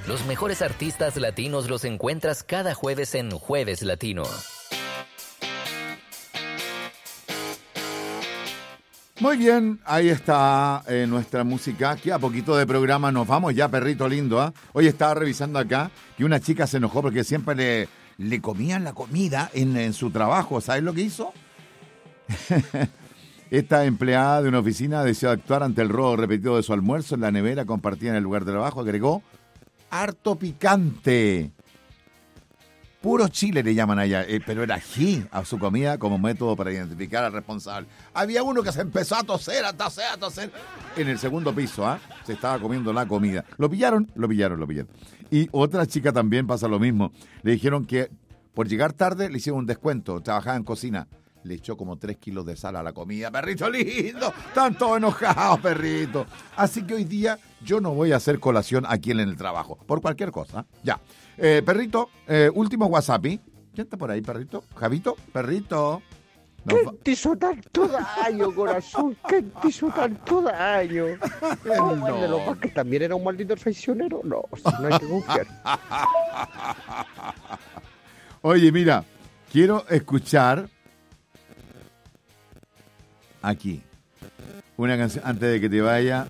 Los mejores artistas latinos los encuentras cada jueves en Jueves Latino. Muy bien, ahí está nuestra música. Aquí a poquito de programa nos vamos ya, perrito lindo. ¿Eh? Hoy estaba revisando acá que una chica se enojó porque siempre le comían la comida en su trabajo. ¿Sabes lo que hizo? Esta empleada de una oficina deseó actuar ante el robo repetido de su almuerzo en la nevera compartida en el lugar de trabajo. Agregó harto picante. Puro chile le llaman allá, pero era ají a su comida como método para identificar al responsable. Había uno que se empezó a toser en el segundo piso, se estaba comiendo la comida. Lo pillaron. Y otra chica también pasa lo mismo. Le dijeron que por llegar tarde le hicieron un descuento, trabajaba en cocina. Le echó como 3 kilos de sal a la comida. Perrito lindo, están todos enojados, perrito. Así que hoy día yo no voy a hacer colación aquí en el trabajo, por cualquier cosa. Ya. Perrito, último WhatsApp. ¿Quién está por ahí, perrito? ¿Javito? Perrito. ¿Quién te hizo tanto daño, corazón? ¿Quién te hizo tanto daño? No. De los más que también era un maldito traicionero. No, no hay que confiar. Oye, mira, quiero escuchar aquí una canción antes de que te vaya.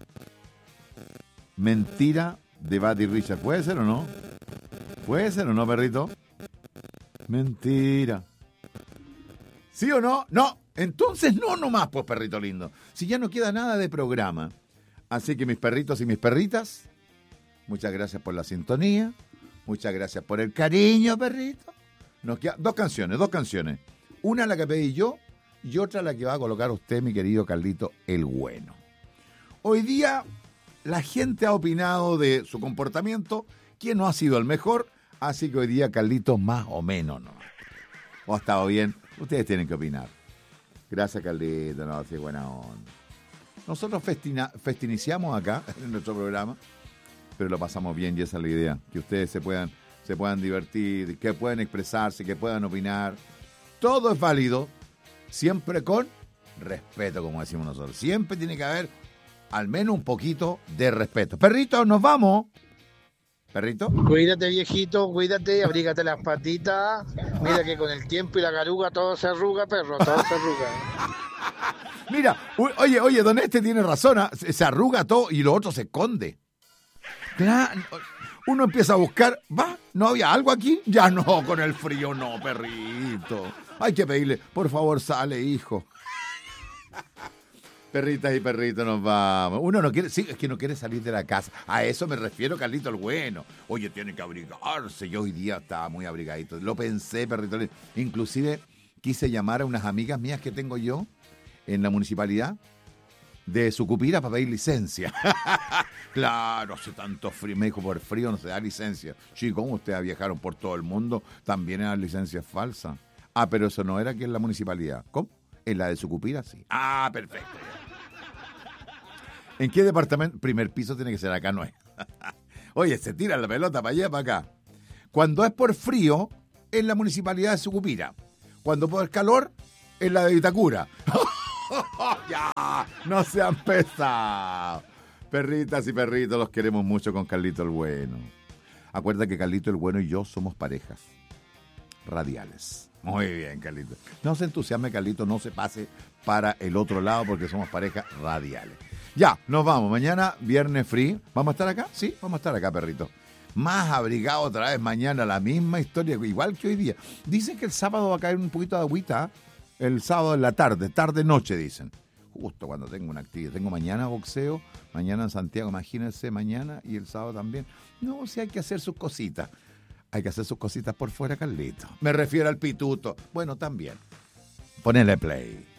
Mentira de Buddy Richard. ¿Puede ser o no? ¿Puede ser o no, perrito? Mentira. ¿Sí o no? No. Entonces no nomás, pues, perrito lindo. Si ya no queda nada de programa. Así que mis perritos y mis perritas, muchas gracias por la sintonía. Muchas gracias por el cariño, perrito. Nos quedan dos canciones. Una la que pedí yo y otra la que va a colocar usted, mi querido Carlito, el bueno. Hoy día la gente ha opinado de su comportamiento, que no ha sido el mejor, así que hoy día Carlito más o menos no. ¿O ha estado bien? Ustedes tienen que opinar. Gracias, Carlito, no, sí, buena onda. Nosotros festiniciamos acá en nuestro programa, pero lo pasamos bien y esa es la idea, que ustedes se puedan divertir, que puedan expresarse, que puedan opinar. Todo es válido, siempre con respeto, como decimos nosotros. Siempre tiene que haber al menos un poquito de respeto. Perrito, nos vamos. ¿Perrito? Cuídate, viejito, cuídate, abrígate las patitas. Mira que con el tiempo y la caruga todo se arruga, perro, todo se arruga. Mira, oye, don tiene razón, se arruga todo y lo otro se esconde. Claro, uno empieza a buscar, ¿no había algo aquí? Ya no, con el frío no, perrito. Hay que pedirle, por favor, sale, hijo. Perritas y perritos, nos vamos. Uno no quiere, sí, es que no quiere salir de la casa. A eso me refiero, Carlito el bueno. Oye, tiene que abrigarse. Yo hoy día estaba muy abrigadito. Lo pensé, perrito. Inclusive quise llamar a unas amigas mías que tengo yo en la municipalidad de Sucupira para pedir licencia. Claro, hace tanto frío. Me dijo, por frío no se da licencia. Sí, ¿cómo ustedes viajaron por todo el mundo? También eran licencias falsas. Pero eso no era aquí en la municipalidad. ¿Cómo? En la de Sucupira, sí. Perfecto. ¿En qué departamento? Primer piso tiene que ser acá, no es. Oye, se tira la pelota para allá, para acá. Cuando es por frío, en la municipalidad de Sucupira. Cuando por calor, en la de Vitacura. Ya, no sean pesados. Perritas y perritos, los queremos mucho con Carlito el Bueno. Acuerda que Carlito el Bueno y yo somos parejas radiales. Muy bien, Carlito. No se entusiasme, Carlito, no se pase para el otro lado porque somos parejas radiales. Ya, nos vamos. Mañana, viernes free. ¿Vamos a estar acá? Sí, vamos a estar acá, perrito. Más abrigado otra vez mañana, la misma historia, igual que hoy día. Dicen que el sábado va a caer un poquito de agüita, el sábado en la tarde-noche, dicen. Justo cuando tengo una actividad. Tengo mañana boxeo, mañana en Santiago, imagínense, mañana y el sábado también. No, sí hay que hacer sus cositas. Hay que hacer sus cositas por fuera, Carlito. Me refiero al pituto. Bueno, también. Ponele play.